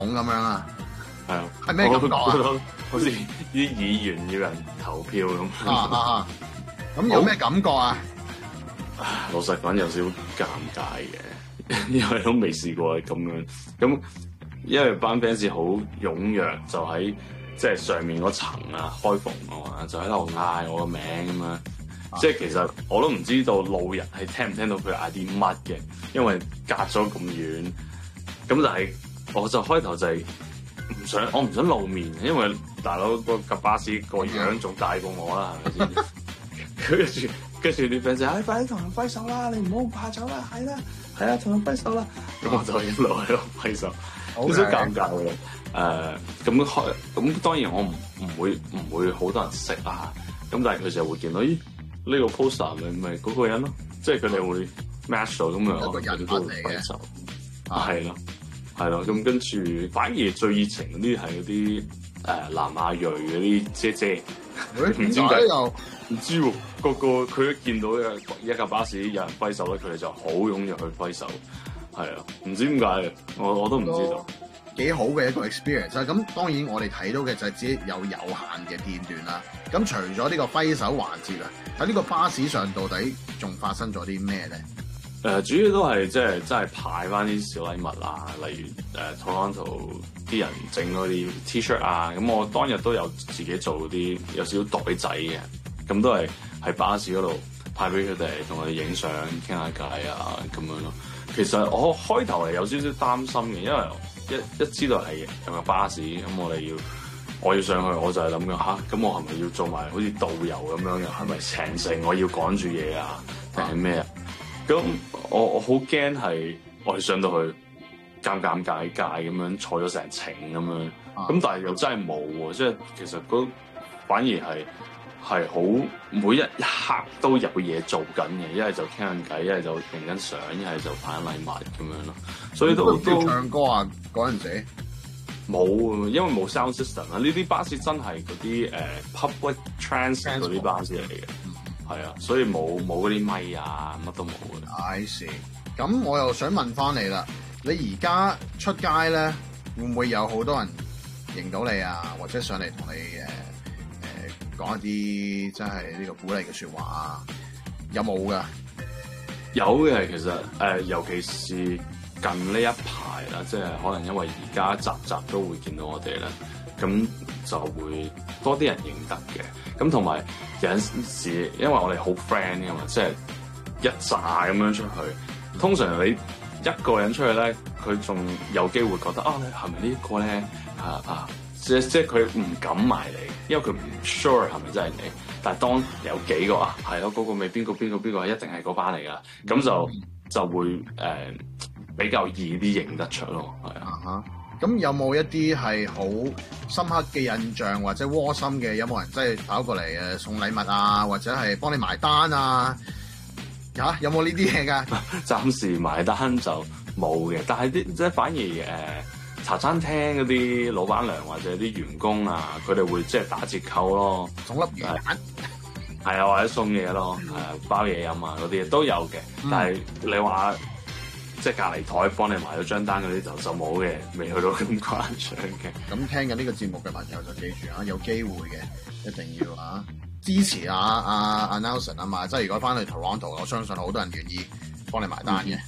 咁樣啊？ 係啊， 係咩感覺啊？ 好似啲議員要人投票咁。 咁有咩感覺啊？ 老實講有少少尷尬嘅，因為都未試過咁樣。咁因為班 fans 好踴躍，就喺即係上面嗰層啊開房啊嘛，就喺度嗌我個名咁樣。即係其實我都唔知道路人係聽唔聽到佢嗌啲乜嘅，因為隔咗咁遠。咁但係我就開頭就係我唔想露面，因為大佬個架巴士個樣仲大過我啦，係咪先？跟住啲 fans 就快啲同人揮手啦！你唔好怕醜啦，係啦，同人揮手啦！咁我就一路喺度揮手，好少尷尬嘅。咁當然我唔會好多人識啊。咁但係佢就會見到，咦？呢個 poster 咪嗰個人咯，即係佢哋會 match 到咁樣， 一個人物嚟嘅。 係咯。咁跟住反而最熱情嗰啲係嗰啲南亞裔嗰啲姐姐，唔知點解又唔知喎。佢一見到一架巴士有人揮手咧，佢哋就好踴躍去揮手。係啊，唔知點解嘅，我都唔知道。 幾好嘅一個 experience 啦。咁當然我哋睇到嘅就係只有限嘅片段啦。咁除咗呢個揮手環節啊，喺呢個巴士上到底仲發生咗啲咩咧？ 主要都係即係真係派翻啲小禮物啊，例如Toronto 啲人整嗰啲 T-shirt 啊，咁我當日都有自己做啲有少少袋仔嘅，咁都係喺巴士嗰度派俾佢哋，同我哋影相傾下偈啊咁樣咯。其實我開頭係有少少擔心嘅，因為一知道係有個巴士，咁我要上去，我就係諗緊咁我係咪要做埋好似導遊咁樣嘅？係咪成程我要趕住嘢啊？定係咩啊？咁我好驚係我哋上到去尷尬咁樣坐咗成程咁樣，咁但係又真係冇喎，即係其實反而係好每一刻都有嘢做緊嘅，一係就傾緊偈，一係就影緊相，一係就派緊禮物咁樣咯。所以都唱歌啊嗰陣時冇，因為冇 sound system 啊。呢啲巴士真係嗰啲public transit 嗰啲巴士嚟嘅。係啊，所以冇嗰啲咪啊，乜都冇嘅。 I see。咁我又想問翻你啦，你而家出街咧，會唔會有好多人認到你啊，或者上嚟同你講一啲真係呢個鼓勵嘅説話啊？有冇㗎？ 有嘅，其實尤其是近呢一排啦，即係可能因為而家集都會見到我哋啦，咁就會多啲人認得嘅。咁同埋有陣時，因為我哋好 friend 㗎嘛，即係一紮咁樣出去。通常你一個人出去咧，佢仲有機會覺得你係咪呢個咧？即係佢唔敢埋你，因為佢唔 sure 係咪真係你。但係當有幾個係咯，嗰個咪邊個一定係嗰班嚟㗎，咁就會比較易啲認得出咯，係啊。 咁有冇一啲係好深刻嘅印象或者窩心嘅？有冇人真係跑過嚟送禮物啊，或者係幫你埋單啊？有冇呢啲嘢㗎？ 暫時埋單就冇嘅，但係即係反而茶餐廳嗰啲老闆娘或者啲員工啊，佢哋會即係打折扣咯， 送粒魚蛋， 係啊，或者送嘢咯，包嘢飲啊嗰啲都有嘅。但係你話即係隔離台幫你埋咗張單嗰啲就冇嘅，未去到咁誇張嘅。 咁聽緊呢個節目嘅朋友就記住有機會嘅一定要支持阿 Nelson 啊嘛，即係如果翻去 Toronto， 我相信好多人願意幫你埋單嘅。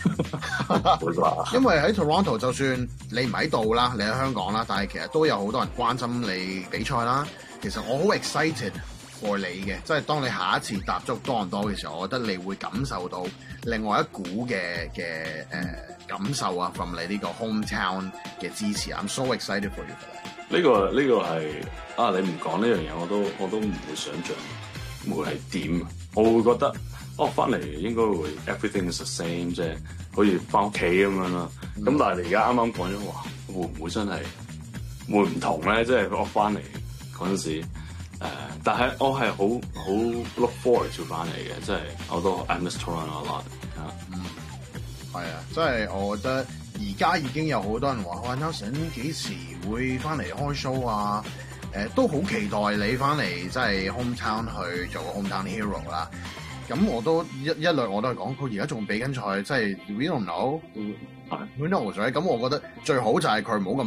因為喺 Toronto 就算你唔喺度啦，你喺香港啦，但係其實都有好多人關心你比賽啦。其實我好 excited for 你嘅，即係當你下一次踏足多倫多嘅時候，我覺得你會感受到另外一股嘅感受啊 from 你呢個 hometown 嘅支持。I'm so excited for you for that。 呢個係你唔講呢樣嘢，我都唔會想像會係點。我會覺得翻嚟應該會 everything is the same， 即係好似翻屋企咁樣啦。咁但係你而家啱啱講咗話，會唔會真係會唔同咧？即係我翻嚟嗰陣時，但係我係好 look forward to 翻嚟嘅，即係我都 I miss Toronto a lot。 係啊，即係我覺得而家已經有好多人話，Nelson 幾時會翻嚟開 show 啊？都好期待你翻嚟，即係 hometown 去做 hometown hero 啦。咁我都一類我都係講，佢而家仲比緊賽，即係 we don't know Who knows 咁我覺得最好就係佢唔好咁